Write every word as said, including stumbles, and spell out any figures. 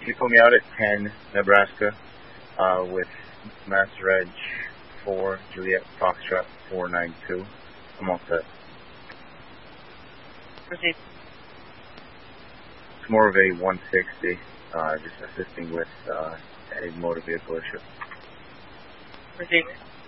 you put me out at ten, Nebraska, uh, with Master Reg four, Juliet Foxtrot four nine two. I'm all set. Proceed. It's more of a one sixty, uh, just assisting with uh, a motor vehicle issue. Proceed.